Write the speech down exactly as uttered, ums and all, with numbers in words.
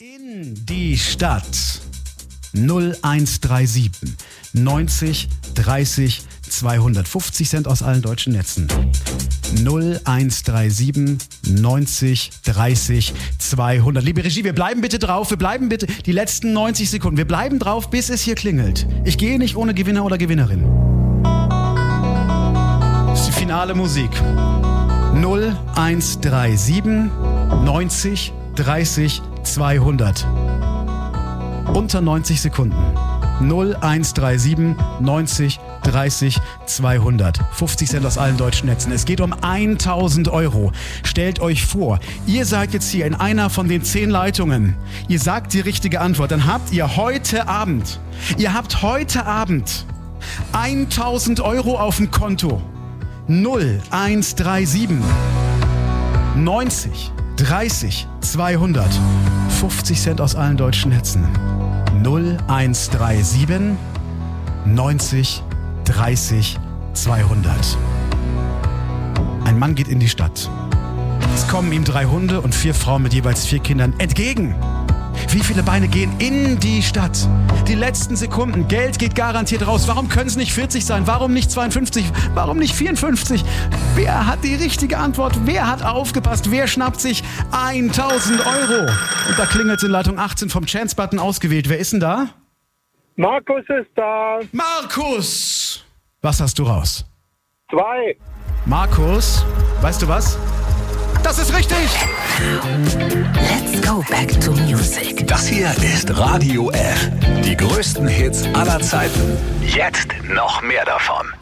In die Stadt. null eins drei sieben neunzig dreißig zweihundert. fünfzig Cent aus allen deutschen Netzen. null eins drei sieben neunzig dreißig zweihundert. Liebe Regie, wir bleiben bitte drauf. Wir bleiben bitte die letzten neunzig Sekunden. Wir bleiben drauf, bis es hier klingelt. Ich gehe nicht ohne Gewinner oder Gewinnerin. Das ist die finale Musik. null eins drei sieben neunzig dreißig zweihundert. Unter neunzig Sekunden. null eins drei sieben neunzig dreißig zweihundert. fünfzig Cent aus allen deutschen Netzen. Es geht um tausend Euro. Stellt euch vor, ihr seid jetzt hier in einer von den zehn Leitungen. Ihr sagt die richtige Antwort. Dann habt ihr heute Abend, ihr habt heute Abend tausend Euro auf dem Konto. null eins drei sieben neunzig dreißig zweihundert. fünfzig Cent aus allen deutschen Netzen. null eins drei sieben neunzig dreißig zweihundert. Ein Mann geht in die Stadt. Es kommen ihm drei Hunde und vier Frauen mit jeweils vier Kindern entgegen. Wie viele Beine gehen in die Stadt? Die letzten Sekunden. Geld geht garantiert raus. Warum können es nicht vierzig sein? Warum nicht zweiundfünfzig? Warum nicht vierundfünfzig? Wer hat die richtige Antwort? Wer hat aufgepasst? Wer schnappt sich tausend Euro? Und da klingelt es in Leitung achtzehn vom Chance-Button ausgewählt. Wer ist denn da? Markus ist da. Markus! Was hast du raus? Zwei. Markus, weißt du was? Das ist richtig! Let's go back to music. Das hier ist Radio F. Die größten Hits aller Zeiten. Jetzt noch mehr davon.